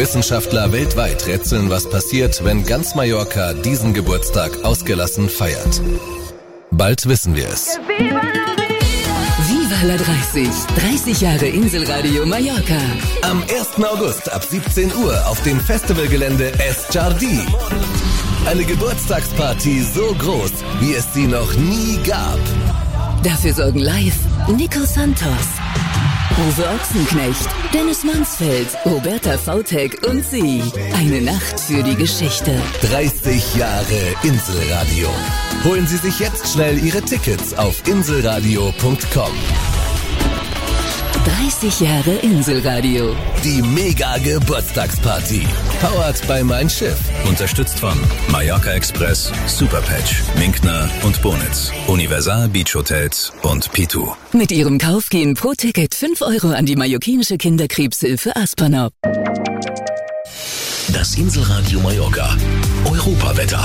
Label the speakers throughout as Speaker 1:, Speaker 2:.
Speaker 1: Wissenschaftler weltweit rätseln, was passiert, wenn ganz Mallorca diesen Geburtstag ausgelassen feiert. Bald wissen wir es.
Speaker 2: Viva la 30. 30 Jahre Inselradio Mallorca.
Speaker 1: Am 1. August ab 17 Uhr auf dem Festivalgelände Es Jardí. Eine Geburtstagsparty so groß, wie es sie noch nie gab.
Speaker 2: Dafür sorgen live Nico Santos, Uwe Ochsenknecht, Dennis Mansfeld, Roberta Vautek und sie. Eine Nacht für die Geschichte.
Speaker 1: 30 Jahre Inselradio. Holen Sie sich jetzt schnell Ihre Tickets auf inselradio.com.
Speaker 2: 30 Jahre Inselradio.
Speaker 1: Die Mega-Geburtstagsparty. Powered by Mein Schiff.
Speaker 3: Unterstützt von Mallorca Express, Superpatch, Minkner und Bonitz, Universal Beach Hotels und P2.
Speaker 2: Mit Ihrem Kauf gehen pro Ticket 5 Euro an die mallorquinische Kinderkrebshilfe Aspernop.
Speaker 3: Das Inselradio Mallorca. Europawetter.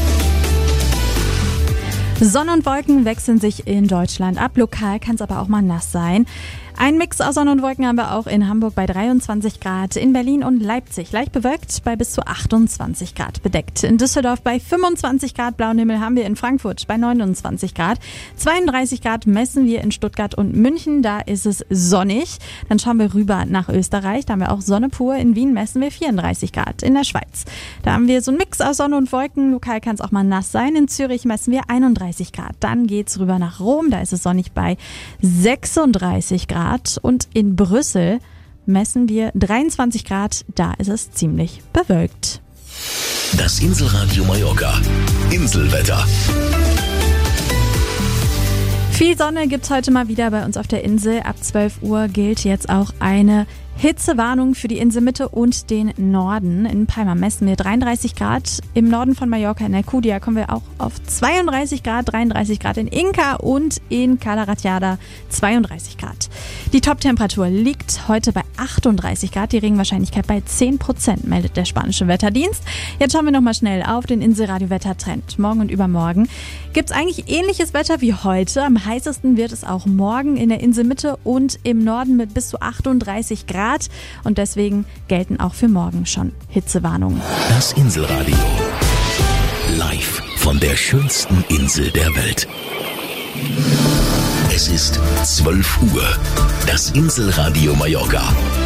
Speaker 4: Sonne und Wolken wechseln sich in Deutschland ab. Lokal kann es aber auch mal nass sein. Ein Mix aus Sonne und Wolken haben wir auch in Hamburg bei 23 Grad, in Berlin und Leipzig leicht bewölkt bei bis zu 28 Grad bedeckt. In Düsseldorf bei 25 Grad blauen Himmel haben wir in Frankfurt bei 29 Grad. 32 Grad messen wir in Stuttgart und München, da ist es sonnig. Dann schauen wir rüber nach Österreich, da haben wir auch Sonne pur. In Wien messen wir 34 Grad. In der Schweiz, da haben wir so einen Mix aus Sonne und Wolken. Lokal kann es auch mal nass sein. In Zürich messen wir 31 Grad. Dann geht's rüber nach Rom, da ist es sonnig bei 36 Grad. Und in Brüssel messen wir 23 Grad, da ist es ziemlich bewölkt.
Speaker 3: Das Inselradio Mallorca. Inselwetter.
Speaker 4: Viel Sonne gibt's heute mal wieder bei uns auf der Insel. Ab 12 Uhr gilt jetzt auch eine Hitzewarnung für die Inselmitte und den Norden. In Palma messen wir 33 Grad. Im Norden von Mallorca in Alcudia kommen wir auch auf 32 Grad, 33 Grad in Inca und in Cala Ratjada 32 Grad. Die Toptemperatur liegt heute bei 38 Grad, die Regenwahrscheinlichkeit bei 10%, meldet der spanische Wetterdienst. Jetzt schauen wir nochmal schnell auf den Inselradio-Wettertrend. Morgen und übermorgen gibt's eigentlich ähnliches Wetter wie heute. Am heißesten wird es auch morgen in der Inselmitte und im Norden mit bis zu 38 Grad. Und deswegen gelten auch für morgen schon Hitzewarnungen.
Speaker 3: Das Inselradio. Live von der schönsten Insel der Welt. Es ist 12 Uhr. Das Inselradio Mallorca.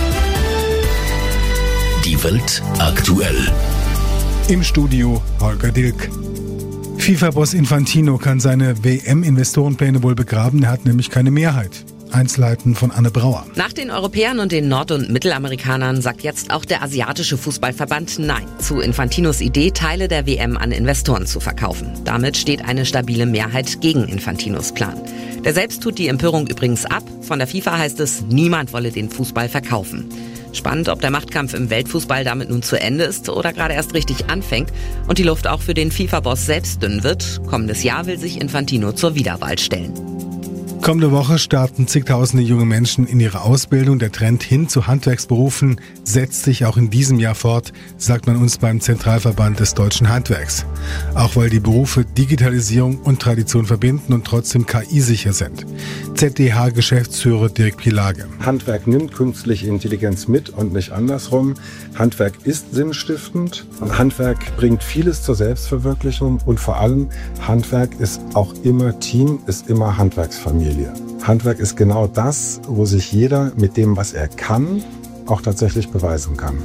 Speaker 3: Die Welt aktuell.
Speaker 5: Im Studio Holger Dilk. FIFA-Boss Infantino kann seine WM-Investorenpläne wohl begraben. Er hat nämlich keine Mehrheit. Einzelheiten von Anne Brauer.
Speaker 6: Nach den Europäern und den Nord- und Mittelamerikanern sagt jetzt auch der asiatische Fußballverband Nein zu Infantinos Idee, Teile der WM an Investoren zu verkaufen. Damit steht eine stabile Mehrheit gegen Infantinos Plan. Der selbst tut die Empörung übrigens ab. Von der FIFA heißt es, niemand wolle den Fußball verkaufen. Spannend, ob der Machtkampf im Weltfußball damit nun zu Ende ist oder gerade erst richtig anfängt und die Luft auch für den FIFA-Boss selbst dünn wird. Kommendes Jahr will sich Infantino zur Wiederwahl stellen.
Speaker 5: Kommende Woche starten zigtausende junge Menschen in ihre Ausbildung. Der Trend hin zu Handwerksberufen setzt sich auch in diesem Jahr fort, sagt man uns beim Zentralverband des deutschen Handwerks. Auch weil die Berufe Digitalisierung und Tradition verbinden und trotzdem KI-sicher sind. ZDH-Geschäftsführer Dirk Pilage.
Speaker 7: Handwerk nimmt künstliche Intelligenz mit und nicht andersrum. Handwerk ist sinnstiftend. Handwerk bringt vieles zur Selbstverwirklichung und vor allem Handwerk ist auch immer Team, ist immer Handwerksfamilie. Handwerk ist genau das, wo sich jeder mit dem, was er kann, auch tatsächlich beweisen kann.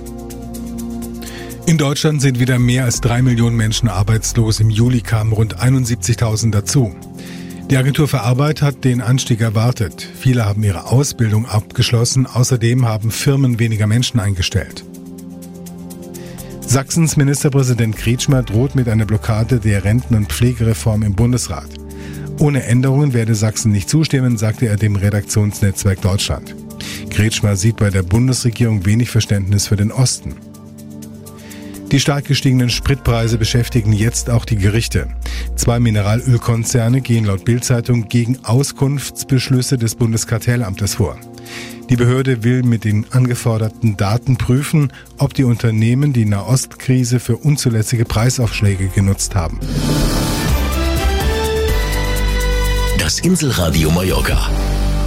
Speaker 5: In Deutschland sind wieder mehr als 3 Millionen Menschen arbeitslos. Im Juli kamen rund 71.000 dazu. Die Agentur für Arbeit hat den Anstieg erwartet. Viele haben ihre Ausbildung abgeschlossen. Außerdem haben Firmen weniger Menschen eingestellt. Sachsens Ministerpräsident Kretschmer droht mit einer Blockade der Renten- und Pflegereform im Bundesrat. Ohne Änderungen werde Sachsen nicht zustimmen, sagte er dem Redaktionsnetzwerk Deutschland. Kretschmer sieht bei der Bundesregierung wenig Verständnis für den Osten. Die stark gestiegenen Spritpreise beschäftigen jetzt auch die Gerichte. 2 Mineralölkonzerne gehen laut Bild-Zeitung gegen Auskunftsbeschlüsse des Bundeskartellamtes vor. Die Behörde will mit den angeforderten Daten prüfen, ob die Unternehmen die Nahostkrise für unzulässige Preisaufschläge genutzt haben.
Speaker 3: Das Inselradio Mallorca.